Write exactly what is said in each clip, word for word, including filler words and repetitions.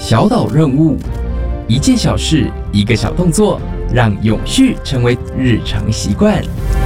小岛任务，一件小事，一个小动作，让永续成为日常习惯。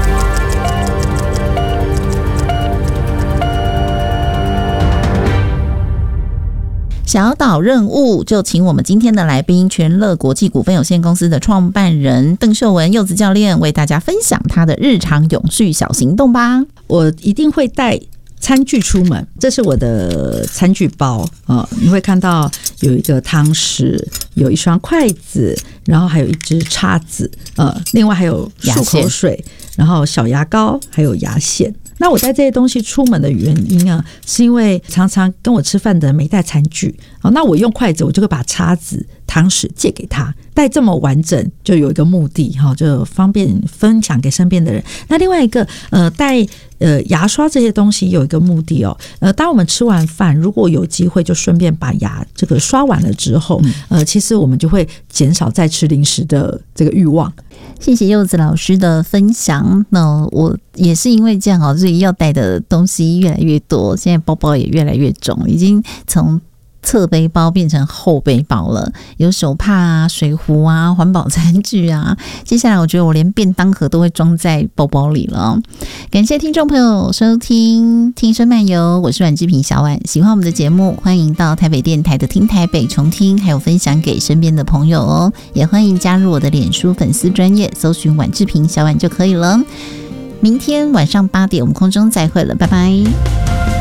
小岛任务，就请我们今天的来宾全乐国际股份有限公司的创办人邓秀文柚子教练为大家分享他的日常永续小行动吧。 我一定会带餐具出门，这是我的餐具包、呃、你会看到有一个汤匙，有一双筷子，然后还有一支叉子，呃，另外还有漱口水，然后小牙膏，还有牙线。那我带这些东西出门的原因啊，是因为常常跟我吃饭的人没带餐具，哦，那我用筷子，我就会把叉子、汤匙借给他，带这么完整，就有一个目的哈，就方便分享给身边的人。那另外一个，呃，带呃牙刷这些东西有一个目的哦，呃，当我们吃完饭，如果有机会就顺便把牙这个刷完了之后，呃，其实我们就会减少再吃零食的这个欲望。 谢谢柚子老师的分享。那我也是因为这样，所以要带的东西越来越多，现在包包也越来越重，已经从侧背包变成后背包了，有手帕啊、水壶啊、环保餐具啊。接下来我觉得我连便当盒都会装在包包里了。感谢听众朋友收听听声漫游，我是阮志平小婉。喜欢我们的节目，欢迎到台北电台的听台北重听，还有分享给身边的朋友哦。也欢迎加入我的脸书粉丝专页，搜寻阮志平小婉就可以了。明天晚上八点我们空中再会了，拜拜。